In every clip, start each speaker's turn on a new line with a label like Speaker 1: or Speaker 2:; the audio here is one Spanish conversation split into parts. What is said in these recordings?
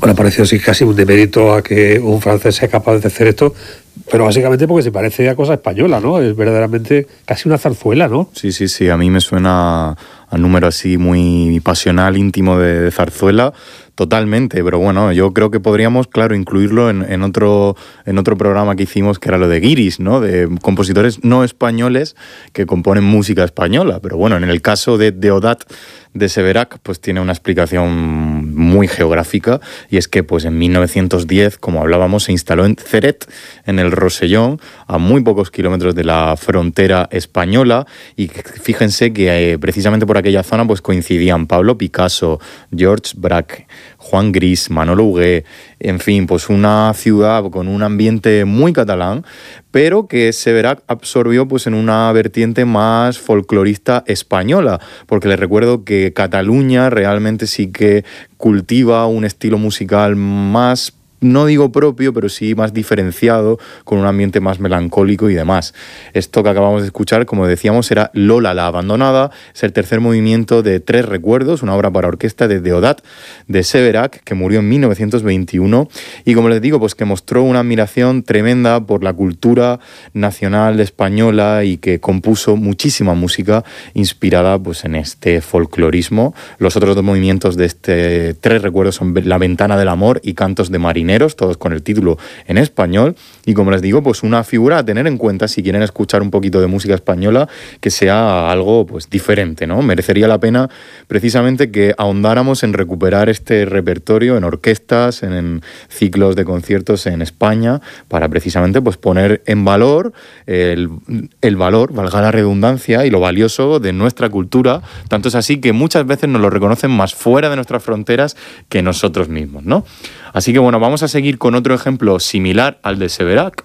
Speaker 1: Bueno, ha parecido sí casi un demérito a que un francés sea capaz de hacer esto, pero básicamente porque se parece a cosa española, ¿no? Es verdaderamente casi una zarzuela, ¿no?
Speaker 2: Sí, a mí me suena a número así muy pasional, íntimo de zarzuela, totalmente, pero bueno, yo creo que podríamos, claro, incluirlo en otro programa que hicimos, que era lo de guiris, ¿no? De compositores no españoles que componen música española, pero bueno, en el caso de Deodat de Séverac, pues tiene una explicación muy geográfica, y es que pues en 1910, como hablábamos, se instaló en Ceret, en el Rosellón, a muy pocos kilómetros de la frontera española, y fíjense que precisamente por aquella zona pues coincidían Pablo Picasso, Georges Braque, Juan Gris, Manolo Huguet, en fin, pues una ciudad con un ambiente muy catalán, pero que Séverac absorbió pues en una vertiente más folclorista española, porque les recuerdo que Cataluña realmente sí que cultiva un estilo musical más, no digo propio, pero sí más diferenciado, con un ambiente más melancólico y demás. Esto que acabamos de escuchar, como decíamos, era Lola la abandonada, es el tercer movimiento de Tres recuerdos, una obra para orquesta de Deodat de Séverac, que murió en 1921, y como les digo, pues que mostró una admiración tremenda por la cultura nacional española y que compuso muchísima música inspirada pues en este folclorismo. Los otros dos movimientos de este Tres recuerdos son La ventana del amor y Cantos de marineros, todos con el título en español, y como les digo, pues una figura a tener en cuenta si quieren escuchar un poquito de música española que sea algo pues diferente, ¿no? Merecería la pena precisamente que ahondáramos en recuperar este repertorio en orquestas, en ciclos de conciertos en España, para precisamente pues poner en valor el valor, valga la redundancia, y lo valioso de nuestra cultura. Tanto es así que muchas veces nos lo reconocen más fuera de nuestras fronteras que nosotros mismos, ¿no? Así que bueno, vamos a seguir con otro ejemplo similar al de Séverac.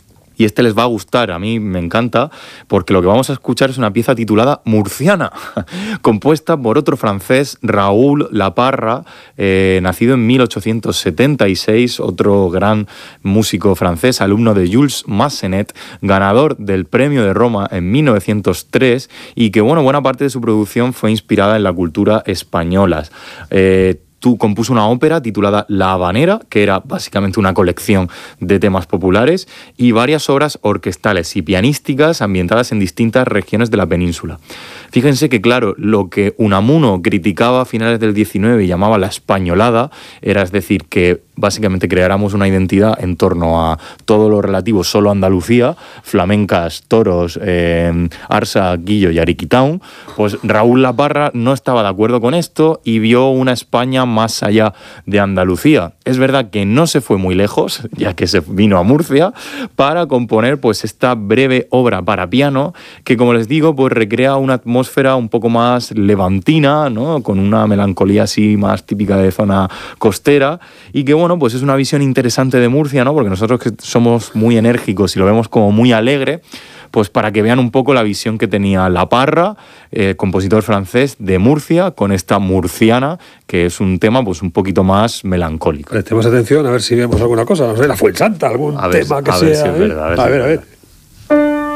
Speaker 2: Y este les va a gustar, a mí me encanta, porque lo que vamos a escuchar es una pieza titulada Murciana, compuesta por otro francés, Raoul Laparra, nacido en 1876, otro gran músico francés, alumno de Jules Massenet, ganador del Premio de Roma en 1903, y que bueno, buena parte de su producción fue inspirada en la cultura española. Compuso una ópera titulada La Habanera, que era básicamente una colección de temas populares, y varias obras orquestales y pianísticas ambientadas en distintas regiones de la península. Fíjense que, claro, lo que Unamuno criticaba a finales del 19 y llamaba la españolada, era, es decir, que básicamente creáramos una identidad en torno a todo lo relativo solo a Andalucía, flamencas, toros, Arsa, Guillo y Ariquitaun, pues Raúl Laparra no estaba de acuerdo con esto y vio una España más allá de Andalucía. Es verdad que no se fue muy lejos, ya que se vino a Murcia para componer pues esta breve obra para piano que, como les digo, pues recrea una atmósfera un poco más levantina, ¿no? Con una melancolía así más típica de zona costera, y que bueno, pues es una visión interesante de Murcia, ¿no? Porque nosotros que somos muy enérgicos y lo vemos como muy alegre, pues para que vean un poco la visión que tenía Laparra, compositor francés de Murcia, con esta Murciana, que es un tema pues un poquito más melancólico.
Speaker 1: Prestemos atención a ver si vemos alguna cosa, no sé, la Fuensanta, algún tema que sea.
Speaker 2: A ver si es verdad.